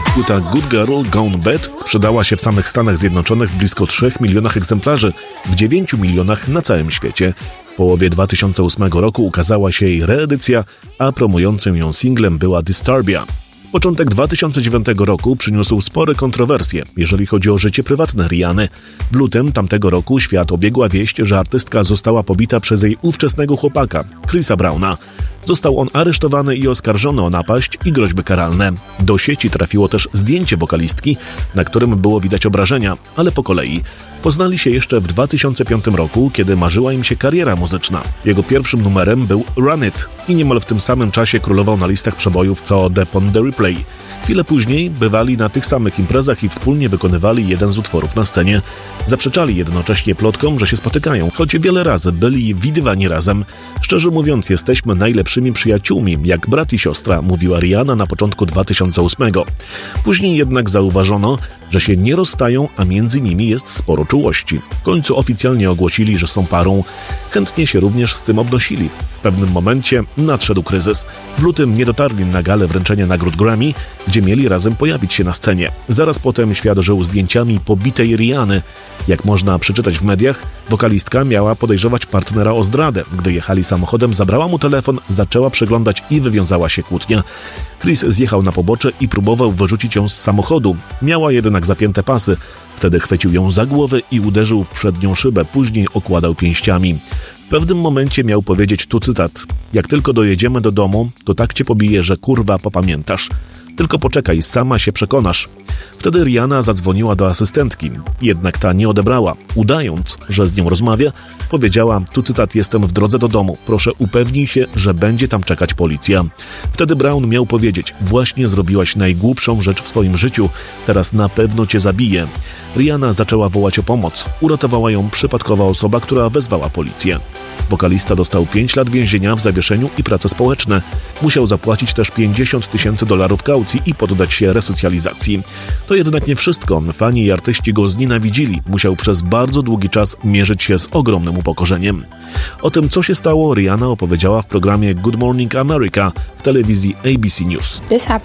Płyta Good Girl Gone Bad sprzedała się w samych Stanach Zjednoczonych w blisko 3 milionach egzemplarzy, w 9 milionach na całym świecie. W połowie 2008 roku ukazała się jej reedycja, a promującym ją singlem była Disturbia. Początek 2009 roku przyniósł spore kontrowersje, jeżeli chodzi o życie prywatne Rihanny. W lutym tamtego roku świat obiegła wieść, że artystka została pobita przez jej ówczesnego chłopaka, Chrisa Browna. Został on aresztowany i oskarżony o napaść i groźby karalne. Do sieci trafiło też zdjęcie wokalistki, na którym było widać obrażenia, ale po kolei. Poznali się jeszcze w 2005 roku, kiedy marzyła im się kariera muzyczna. Jego pierwszym numerem był Run It i niemal w tym samym czasie królował na listach przebojów co The On The Replay. Chwilę później bywali na tych samych imprezach i wspólnie wykonywali jeden z utworów na scenie. Zaprzeczali jednocześnie plotkom, że się spotykają, choć wiele razy byli widywani razem. Szczerze mówiąc, jesteśmy najlepszymi przyjaciółmi, jak brat i siostra, mówiła Rihanna na początku 2008. Później jednak zauważono, że się nie rozstają, a między nimi jest sporo czułości. W końcu oficjalnie ogłosili, że są parą. Chętnie się również z tym obnosili. W pewnym momencie nadszedł kryzys. W lutym nie dotarli na galę wręczenia nagród Grammy, gdzie mieli razem pojawić się na scenie. Zaraz potem świat żył zdjęciami pobitej Rihanny. Jak można przeczytać w mediach, wokalistka miała podejrzewać partnera o zdradę. Gdy jechali samochodem, zabrała mu telefon, zaczęła przeglądać i wywiązała się kłótnia. Chris zjechał na pobocze i próbował wyrzucić ją z samochodu. Miała jednak zapięte pasy. Wtedy chwycił ją za głowę i uderzył w przednią szybę, później okładał pięściami. W pewnym momencie miał powiedzieć tu cytat: jak tylko dojedziemy do domu, to tak cię pobiję, że kurwa popamiętasz. Tylko poczekaj, sama się przekonasz. Wtedy Rihanna zadzwoniła do asystentki, jednak ta nie odebrała. Udając, że z nią rozmawia, powiedziała, tu cytat, jestem w drodze do domu, proszę upewnij się, że będzie tam czekać policja. Wtedy Brown miał powiedzieć, właśnie zrobiłaś najgłupszą rzecz w swoim życiu, teraz na pewno cię zabiję. Rihanna zaczęła wołać o pomoc. Uratowała ją przypadkowa osoba, która wezwała policję. Wokalista dostał 5 lat więzienia w zawieszeniu i prace społeczne. Musiał zapłacić też $50 000 kaucji i poddać się resocjalizacji. To jednak nie wszystko. Fani i artyści go znienawidzili. Musiał przez bardzo długi czas mierzyć się z ogromnym upokorzeniem. O tym, co się stało, Rihanna opowiedziała w programie Good Morning America w telewizji ABC News.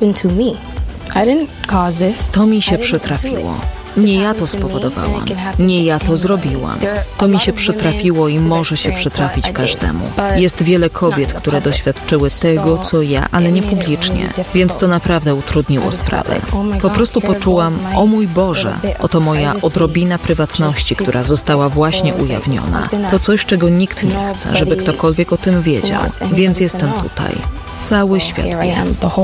To mi się przytrafiło. Nie ja to spowodowałam. Nie ja to zrobiłam. To mi się przytrafiło i może się przytrafić każdemu. Jest wiele kobiet, które doświadczyły tego, co ja, ale nie publicznie. Więc to naprawdę utrudniło sprawę. Po prostu poczułam, o mój Boże, oto moja odrobina prywatności, która została właśnie ujawniona. To coś, czego nikt nie chce, żeby ktokolwiek o tym wiedział. Więc jestem tutaj. Cały świat wie.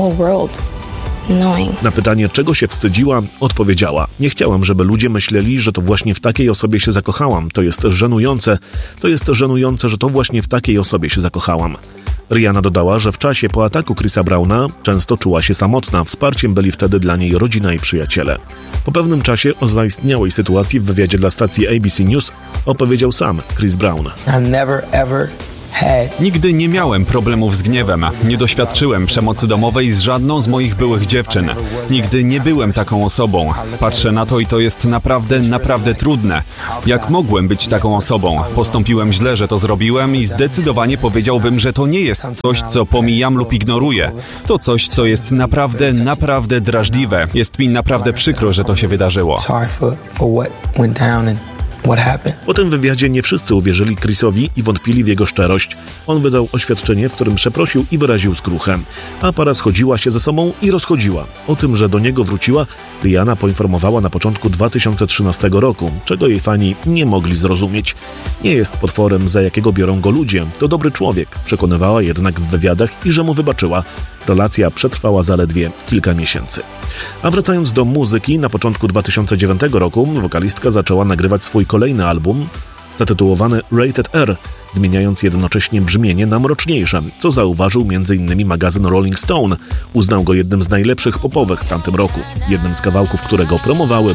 Na pytanie, czego się wstydziła, odpowiedziała: nie chciałam, żeby ludzie myśleli, że to właśnie w takiej osobie się zakochałam. To jest żenujące, że to właśnie w takiej osobie się zakochałam. Rihanna dodała, że w czasie po ataku Chrisa Browna często czuła się samotna. Wsparciem byli wtedy dla niej rodzina i przyjaciele. Po pewnym czasie o zaistniałej sytuacji w wywiadzie dla stacji ABC News opowiedział sam Chris Brown. Nigdy nie miałem problemów z gniewem. Nie doświadczyłem przemocy domowej z żadną z moich byłych dziewczyn. Nigdy nie byłem taką osobą. Patrzę na to i to jest naprawdę trudne. Jak mogłem być taką osobą? Postąpiłem źle, że to zrobiłem i zdecydowanie powiedziałbym, że to nie jest coś, co pomijam lub ignoruję. To coś, co jest naprawdę drażliwe. Jest mi naprawdę przykro, że to się wydarzyło. Po tym wywiadzie nie wszyscy uwierzyli Chrisowi i wątpili w jego szczerość. On wydał oświadczenie, w którym przeprosił i wyraził skruchę. A para schodziła się ze sobą i rozchodziła. O tym, że do niego wróciła, Rihanna poinformowała na początku 2013 roku, czego jej fani nie mogli zrozumieć. Nie jest potworem, za jakiego biorą go ludzie. To dobry człowiek, przekonywała jednak w wywiadach i że mu wybaczyła. Relacja przetrwała zaledwie kilka miesięcy. A wracając do muzyki, na początku 2009 roku wokalistka zaczęła nagrywać swój kolejny album, zatytułowany Rated R, zmieniając jednocześnie brzmienie na mroczniejsze, co zauważył m.in. magazyn Rolling Stone. Uznał go jednym z najlepszych popowych w tamtym roku. Jednym z kawałków, którego promowały